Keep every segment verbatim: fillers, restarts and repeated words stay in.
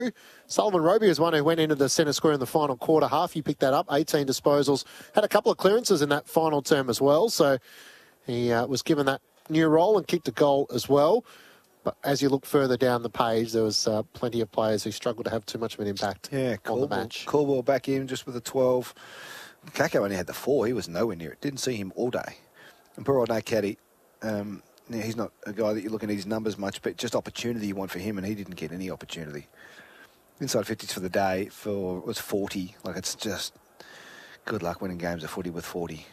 Sullivan Roby is one who went into the centre square in the final quarter half. He picked that up, eighteen disposals. Had a couple of clearances in that final term as well. So he uh, was given that new role and kicked a goal as well. But as you look further down the page, there was uh, plenty of players who struggled to have too much of an impact yeah, on the match. Caldwell back in just with a twelve. Kako only had the four. He was nowhere near it. Didn't see him all day. And poor old Nate Caddy, um, yeah, he's not a guy that you're looking at his numbers much, but just opportunity you want for him, and he didn't get any opportunity. Inside fifties for the day for was forty. Like, it's just good luck winning games of footy with forty.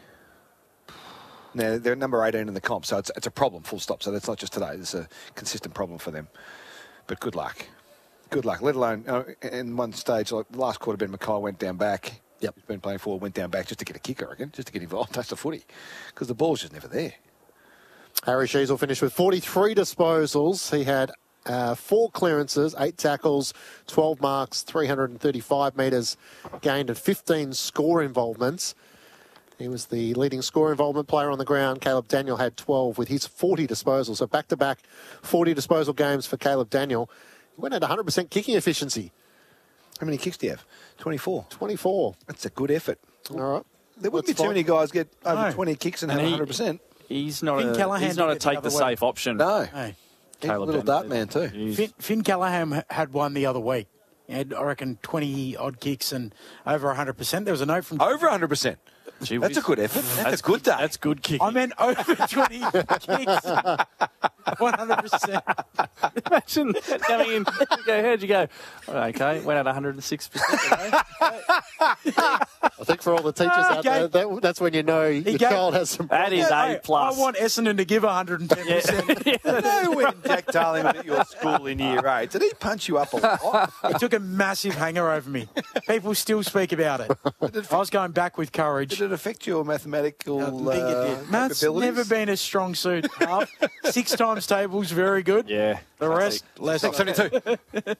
Now, they're number eighteen in the comp, so it's, it's a problem, full stop. So that's not just today. It's a consistent problem for them. But good luck. Good luck, let alone uh, in one stage, like the last quarter, Ben Mackay went down back. Yep. He's been playing forward, went down back just to get a kick, I reckon, just to get involved, touch the footy, because the ball's just never there. Harry Sheezel finished with forty-three disposals. He had uh, four clearances, eight tackles, twelve marks, three hundred thirty-five metres gained, and fifteen score involvements. He was the leading score involvement player on the ground. Caleb Daniel had twelve with his forty disposals. So back-to-back forty disposal games for Caleb Daniel. He went at one hundred percent kicking efficiency. How many kicks do you have? twenty-four. twenty-four. That's a good effort. All right. There wouldn't That's be too fine. many guys get over No. twenty kicks and, And have he- one hundred percent. He's not Finn a Callaghan he's not did a it the take other the way. safe option. No. Hey, He's a Caleb little Daniel. dart man too. He's- Finn, Finn Callaghan had one the other week. He had, I reckon, twenty-odd kicks and over one hundred percent. There was a note from... Over one hundred percent. Gee That's a whiz. good effort. That's, a good day. That's good kicking. I meant over twenty kicks. one hundred percent. Imagine coming in. You go, how'd you go? Oh, okay, went at one hundred six percent. I think for all the teachers out Okay. there, that, that's when you know your gave- child has some That is Hey, A plus. I want Essendon to give one hundred ten percent. You know when Jack Darling was at your school in year eight, did he punch you up a lot? It took a massive hanger over me. People still speak about it. I was going back with courage. Did it affect your mathematical I think it uh, did. Math's capabilities? never been a strong suit. Half. Six times tables, very good. Yeah. The rest, less. six seventy-two.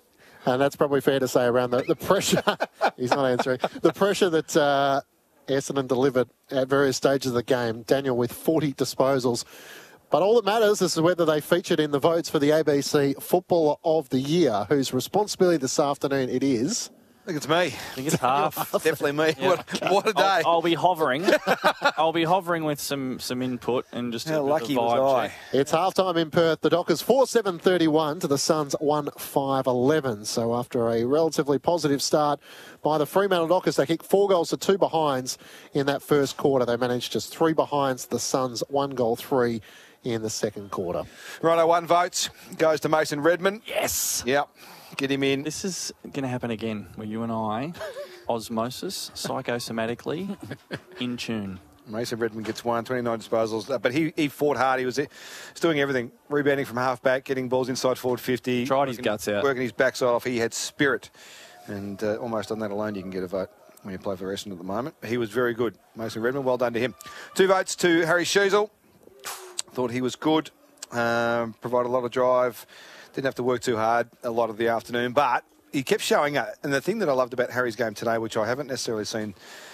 And that's probably fair to say around the, the pressure. He's not answering. The pressure that uh, Essendon delivered at various stages of the game. Daniel with forty disposals. But all that matters is whether they featured in the votes for the A B C Footballer of the Year, whose responsibility this afternoon it is. I think it's me. I think it's half. Definitely me. Yeah. What, what a day. I'll, I'll be hovering. I'll be hovering with some some input and just How a bit of lucky a was vibe I? check. It's halftime in Perth. The Dockers four seven thirty-one to the Suns one five eleven. So after a relatively positive start by the Fremantle Dockers, they kicked four goals to two behinds in that first quarter. They managed just three behinds. The Suns one goal three in the second quarter. Righto, one vote goes to Mason Redmond. Yes. Yep. Get him in. This is going to happen again, where you and I, osmosis, psychosomatically, in tune. Mason Redmond gets one, twenty-nine disposals. Uh, But he, he fought hard. He was, he was doing everything. Rebounding from half-back, getting balls inside forward fifty. Tried his working- guts out. Working his backside off. He had spirit. And uh, almost on that alone, you can get a vote when you play for Essendon at the moment. He was very good. Mason Redmond, well done to him. Two votes to Harry Sheezel. Thought he was good. Um, provided a lot of drive. Didn't have to work too hard a lot of the afternoon. But he kept showing up. And the thing that I loved about Harry's game today, which I haven't necessarily seen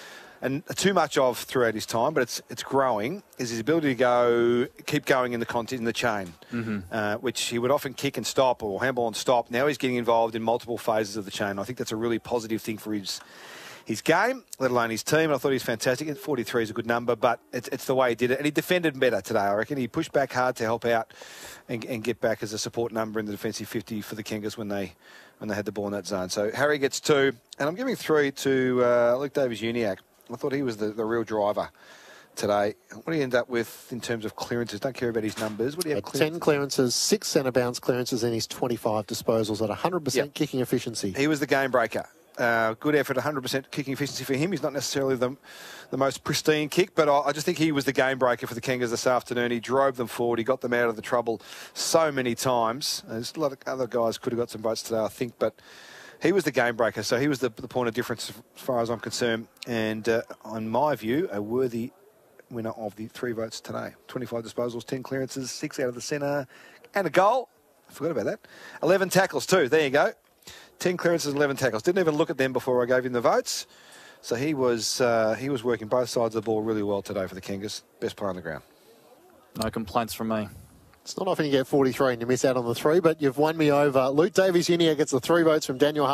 and too much of throughout his time, but it's it's growing, is his ability to go, keep going in the content, in the chain, mm-hmm. uh, which he would often kick and stop or handball and stop. Now he's getting involved in multiple phases of the chain. I think that's a really positive thing for his his game, let alone his team. I thought he was fantastic. forty-three is a good number, but it's, it's the way he did it. And he defended better today, I reckon. He pushed back hard to help out and, and get back as a support number in the defensive fifty for the Kangas when they when they had the ball in that zone. So Harry gets two. And I'm giving three to uh, Luke Davies-Uniacke. I thought he was the, the real driver today. What do you end up with in terms of clearances? Don't care about his numbers. What do you have? Had ten clearances, six centre bounce clearances in his twenty-five disposals at one hundred percent Yep. kicking efficiency. He was the game breaker. Uh, good effort, one hundred percent kicking efficiency for him. He's not necessarily the, the most pristine kick, but I, I just think he was the game breaker for the Kangas this afternoon. He drove them forward. He got them out of the trouble so many times. There's a lot of other guys could have got some votes today, I think, but he was the game breaker. So he was the, the point of difference as far as I'm concerned. And uh, on my view, a worthy winner of the three votes today. twenty-five disposals, ten clearances, six out of the centre, and a goal. I forgot about that. eleven tackles too. There you go. ten clearances and eleven tackles. Didn't even look at them before I gave him the votes. So he was uh, he was working both sides of the ball really well today for the Kangas. Best player on the ground. No complaints from me. It's not often you get forty-three and you miss out on the three, but you've won me over. Luke Davies Junior gets the three votes from Daniel